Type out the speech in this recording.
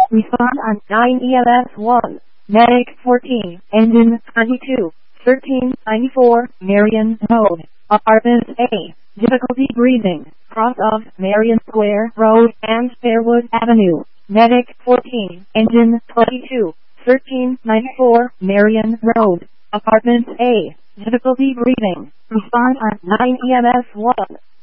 Respond on 9 EMS 1. Medic 14. Engine 22. 1394. Marion Road. Apartment A. Difficulty breathing. Cross of Marion Square Road and Fairwood Avenue. Medic 14. Engine 22. 1394. Marion Road. Apartment A. Difficulty breathing. Respond on 9 EMS 1.